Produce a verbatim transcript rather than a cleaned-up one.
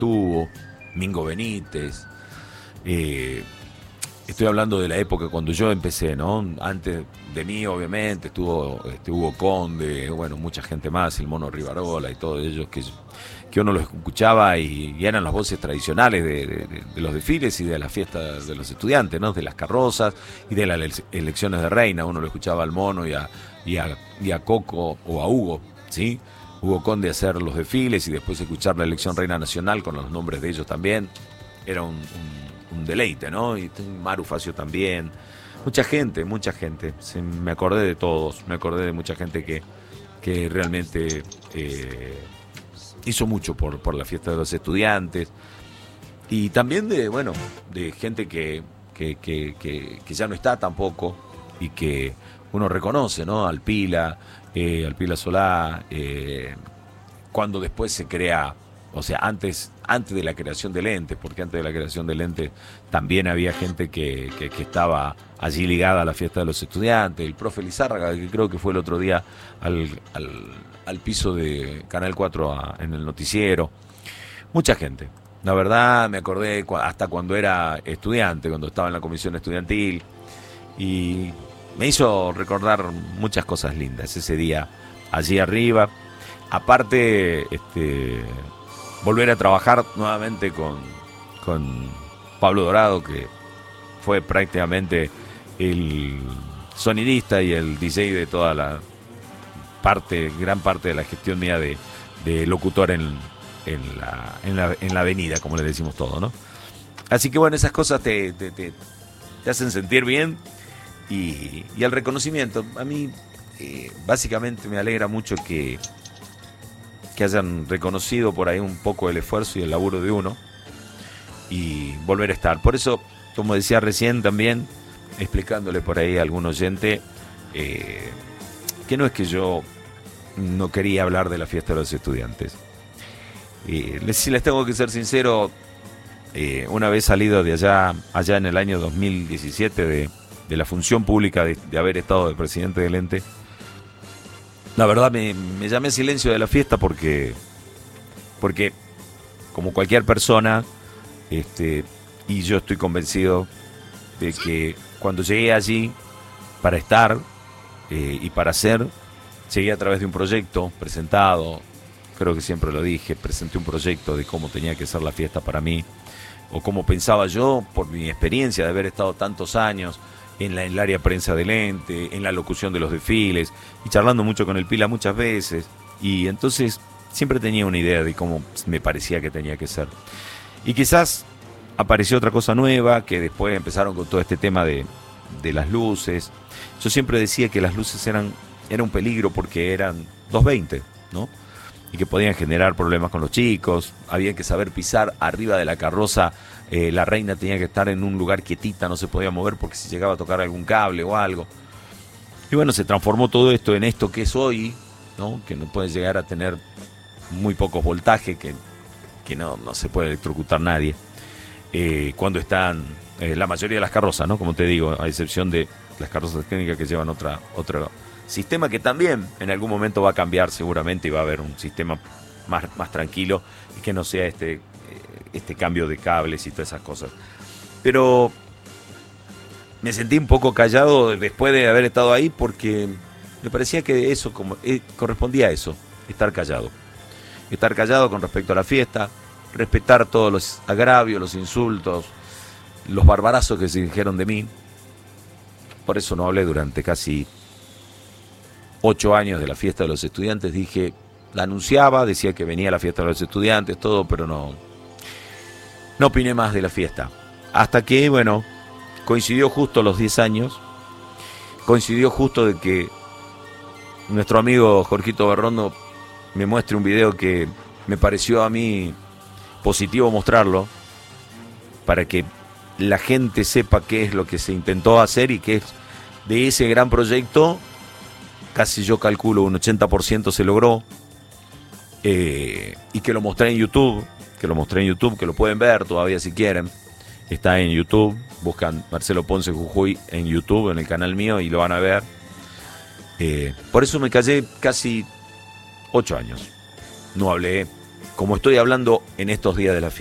estuvo, Mingo Benítez. Eh, estoy hablando de la época cuando yo empecé, ¿no? Antes de mí, obviamente, estuvo este, Hugo Conde, bueno, mucha gente más, el Mono Rivarola y todos ellos que, que uno los escuchaba y, y eran las voces tradicionales de, de, de los desfiles y de las fiestas de los estudiantes, ¿no? De las carrozas y de las elecciones de reina. Uno lo escuchaba al Mono y a, y a, y a Coco o a Hugo, ¿sí? Hugo Conde hacer los desfiles y después escuchar la elección reina nacional con los nombres de ellos también. Era un, un, un deleite, ¿no? Y Maru Facio también. Mucha gente, mucha gente. Se, me acordé de todos, me acordé de mucha gente que, que realmente eh, hizo mucho por, por la fiesta de los estudiantes. Y también de, bueno, de gente que, que, que, que, que ya no está tampoco y que uno reconoce, ¿no? Alpila, eh, Alpila Solá, eh, cuando después se crea, o sea, antes, antes de la creación del ente, porque antes de la creación del ente también había gente que, que, que estaba allí ligada a la fiesta de los estudiantes, el profe Lizárraga, que creo que fue el otro día al, al, al piso de Canal cuatro a, en el noticiero, mucha gente. La verdad me acordé hasta cuando era estudiante, cuando estaba en la comisión estudiantil, y me hizo recordar muchas cosas lindas ese día allí arriba. Aparte, este, volver a trabajar nuevamente con, con Pablo Dorado, que fue prácticamente el sonidista y el D J de toda la parte, gran parte de la gestión mía de, de locutor en, en, la, en, la, en la avenida, como le decimos todo, ¿no? Así que bueno, esas cosas te, te, te, te hacen sentir bien. Y, y el reconocimiento, a mí eh, básicamente me alegra mucho que, que hayan reconocido por ahí un poco el esfuerzo y el laburo de uno y volver a estar. Por eso, como decía recién también, explicándole por ahí a algún oyente, eh, que no es que yo no quería hablar de la fiesta de los estudiantes. Eh, les, si les tengo que ser sincero, eh, una vez salido de allá, allá en el año dos mil diecisiete de... de la función pública de, de haber estado de presidente del ente, la verdad me, me llamé a silencio de la fiesta porque, porque como cualquier persona, este, y yo estoy convencido de que cuando llegué allí para estar eh, y para hacer, llegué a través de un proyecto presentado, creo que siempre lo dije, presenté un proyecto de cómo tenía que ser la fiesta para mí, o cómo pensaba yo, por mi experiencia de haber estado tantos años en, la, en el área prensa del ente, en la locución de los desfiles, y charlando mucho con el Pila muchas veces, y entonces siempre tenía una idea de cómo me parecía que tenía que ser. Y quizás apareció otra cosa nueva, que después empezaron con todo este tema de, de las luces. Yo siempre decía que las luces eran, eran un peligro porque eran doscientos veinte, ¿no? Y que podían generar problemas con los chicos, había que saber pisar arriba de la carroza, eh, la reina tenía que estar en un lugar quietita, no se podía mover porque si llegaba a tocar algún cable o algo. Y bueno, se transformó todo esto en esto que es hoy, ¿no? Que no puede llegar a tener muy pocos voltajes, que, que no, no se puede electrocutar nadie, eh, cuando están eh, la mayoría de las carrozas, ¿no? Como te digo, a excepción de las carrozas técnicas que llevan otra otra sistema que también en algún momento va a cambiar seguramente y va a haber un sistema más, más tranquilo y que no sea este, este cambio de cables y todas esas cosas. Pero me sentí un poco callado después de haber estado ahí porque me parecía que eso como, eh, correspondía a eso, estar callado. Estar callado con respecto a la fiesta, respetar todos los agravios, los insultos, los barbarazos que se dijeron de mí. Por eso no hablé durante casi ocho años de la fiesta de los estudiantes. Dije, la anunciaba, decía que venía la fiesta de los estudiantes, todo, pero no, no opiné más de la fiesta. Hasta que, bueno, coincidió justo los diez años, coincidió justo de que nuestro amigo Jorgito Berrondo me muestre un video que me pareció a mí positivo mostrarlo, para que la gente sepa qué es lo que se intentó hacer y que es de ese gran proyecto. Casi yo calculo un ochenta por ciento se logró, eh, y que lo mostré en YouTube, que lo mostré en YouTube, que lo pueden ver todavía si quieren, está en YouTube, buscan Marcelo Ponce Jujuy en YouTube, en el canal mío, y lo van a ver. Eh, por eso me callé casi ocho años, no hablé, como estoy hablando en estos días de la fiesta.